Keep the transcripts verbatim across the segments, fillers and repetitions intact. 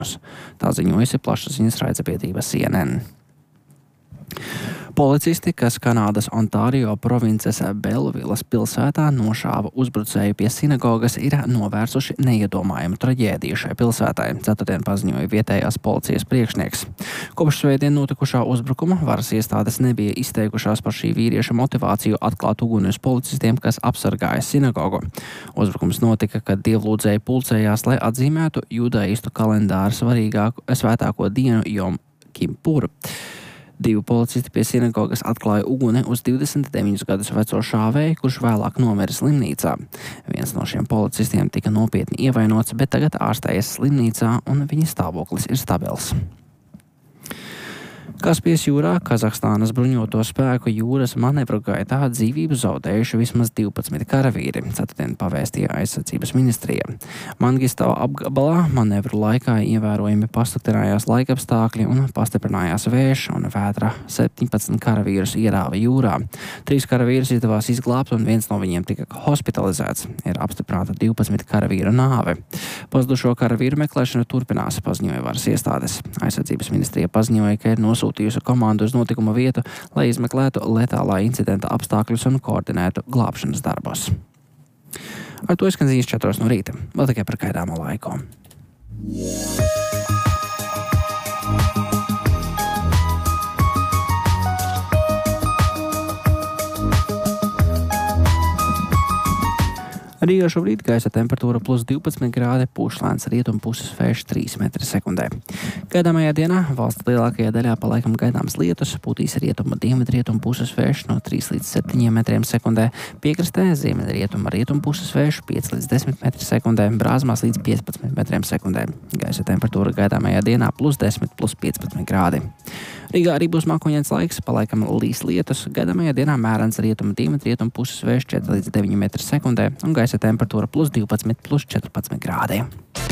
Tā ziņojusi plašsaziņas raidsabiedrība C N N. Policisti, kas Kanādas Ontārio provinces Belvilas pilsētā nošāva uzbrucēju pie sinagogas, ir novērsuši neiedomājumu traģēdiju šai pilsētai, ceturtdien paziņoja vietējās policijas priekšnieks. Kopš svētdien notikušā uzbrukuma varas iestādes nebija izteikušās par šī vīrieša motivāciju atklāt uguni uz policistiem, kas apsargāja sinagogu. Uzbrukums notika, kad dievlūdzēji pulcējās, lai atzīmētu judaistu kalendāru svarīgāko svētāko dienu Jom Kippuru. Divi policisti pie sinagogas atklāja uguni uz divdesmit deviņus gadus veco šāvēju, kurš vēlāk nomira slimnīcā. Viens no šiem policistiem tika nopietni ievainots, bet tagad ārstējas slimnīcā un viņa stāvoklis ir stabils. Kaspijas jūrā Kazahstānas bruņoto spēku jūras manevru gaitā dzīvību zaudējuši vismaz divpadsmit karavīri, ceturtdien pavēstīja aizsardzības ministrija. Mangistau apgabalā manevru laikā ievērojami pasliktinājās laikapstākļi un pastiprinājās vējš un vētra septiņpadsmit karavīrus ierāva jūrā. Trīs karavīrus izdevās izglābt un viens no viņiem tika hospitalizēts. Ir apstiprināta divpadsmit karavīru nāve. Pazudušo karavīru meklēšana turpinās, paziņoja varas iestādes. Aizsardzības ministrija paziņoja, ka ir nosūtījusi komandu uz notikuma vietu, lai izmeklētu letālā incidenta apstākļus un koordinētu glābšanas darbus. Ar to izskan ziņas četros no rīta. Vēl tikai par gaidāmo laiku. Rīgā šobrīd gaisa temperatūra plus divpadsmit grādi, pūš lēns rietumu puses vējš trīs metri sekundē. Gaidāmajā dienā valsts lielākajā daļā palaikam gaidāms lietus, pūtīs rietumu dienvidrietumu puses vējš no trīs līdz septiņiem metriem sekundē, piekrastē ziemeļrietumu rietumu puses vējš pieci līdz desmit metri sekundē, brāzmās līdz piecpadsmit metriem sekundē. Gaisa temperatūra gaidāmajā dienā plus desmit, plus piecpadsmit grādi. Rīgā arī būs mākoņains laiks, palaikam līs lietus, gaidāmajā dienā mērens rietumu dienvidrietumu puses vējš četri līdz deviņi metri sekundē un gaisa temperatūra plus divpadsmit, plus četrpadsmit grādi.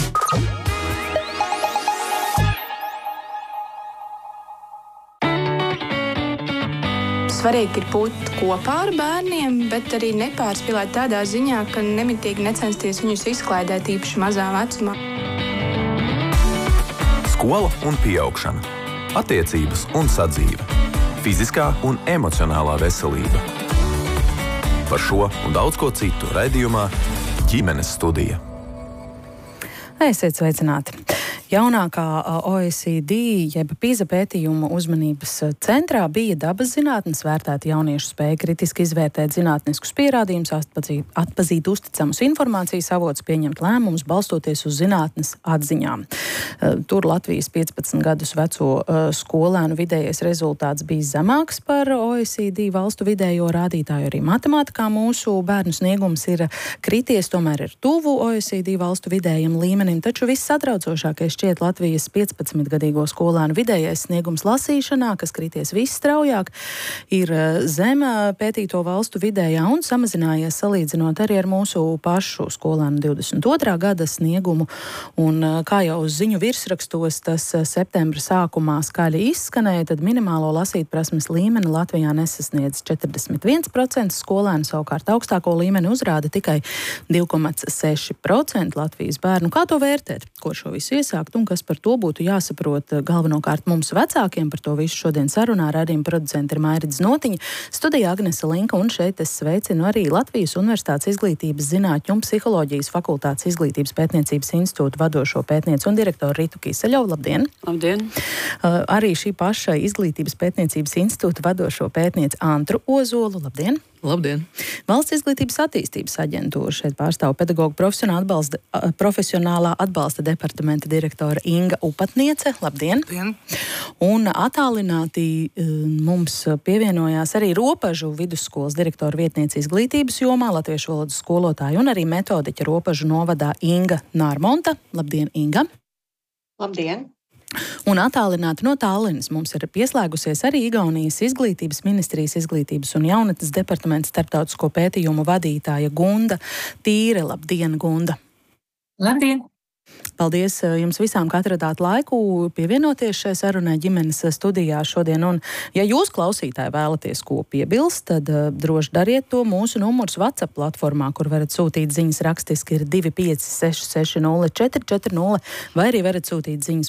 Svarīgi ir būt kopā ar bērniem, bet arī nepārspīlēt tādā ziņā, ka nemitīgi necensties viņus izklaidēt īpaši mazā vecumā. Skola un pieaugšana. Attiecības un sadzīve. Fiziskā un emocionālā veselība. Par šo un daudz ko citu raidījumā Ģimenes studija. Esiet sveicināti! Jaunākā O E C D jeb PISA pētījuma uzmanības centrā bija dabas zinātnes, vērtēta jauniešu spēja kritiski izvērtēt zinātniskus pierādījumus, atpazīt, atpazīt uzticamus informācijas avotus, pieņemt lēmumus, balstoties uz zinātnes atziņām. Tur Latvijas piecpadsmit gadus veco skolēnu vidējais rezultāts bija zemāks par O E C D valstu vidējo rādītāju. Arī matemātikā mūsu bērnu sniegums ir krities, tomēr ir tuvu O E C D valstu vidējiem līmenim, taču viss satraucošākais šķiet Latvijas piecpadsmitgadīgo skolēnu vidējais sniegums lasīšanā, kas krities visstraujāk, ir zem pētīto valstu vidējā un samazinājies salīdzinot arī ar mūsu pašu skolēnu divdesmit otrā gada sniegumu. Un kā jau uz ziņu virsrakstos tas septembra sākumā skaļi izskanēja, tad minimālo lasīt prasmes līmeni Latvijā nesasniedz četrdesmit viens procents skolēnu, savukārt augstāko līmeni uzrāda tikai divi komats seši procenti Latvijas bērnu. Kā to vērtēt? Ko šo visu iesākt un kas par to būtu jāsaprot galvenokārt mums vecākiem? Par to visu šodien sarunā raidījuma producenti ir Mairida Znotiņa, studijā Agnese Linka, un šeit es sveicinu arī Latvijas Universitātes izglītības zinātņu un psiholoģijas fakultātes izglītības pētniecības institūta vadošo pētnieci un direktoru Ritu Kīseļovu. Labdien! Labdien! Uh, arī šī paša izglītības pētniecības institūta vadošo pētnieci Antru Ozolu. Labdien! Labdien! Valsts izglītības attīstības aģentūra šeit pārstāv pedagoģu profesionālā atbalsta, profesionālā atbalsta departamenta direktora Inga Upatniece. Labdien! Labdien! Un attālināti mums pievienojās arī Ropažu vidusskolas direktora vietniece izglītības jomā, latviešu valodas skolotāja un arī metodiķa Ropažu novadā Inga Nārmonta. Labdien, Inga! Labdien! Un attālināti no Tallinas mums ir pieslēgusies arī Igaunijas izglītības ministrijas izglītības un jaunatnes departamenta starptautisko pētījumu vadītāja Gunda Tīre. Labdien, Gunda! Labdien! Paldies jums visām, ka atradāt laiku pievienoties šai sarunai ģimenes studijā šodien. Un, ja jūs, klausītāji, vēlaties ko piebilst, tad uh, droši dariet to mūsu numurs WhatsApp platformā, kur varat sūtīt ziņas rakstiski ir divi pieci seši seši nulle četri četri nulle, vai arī varat sūtīt ziņas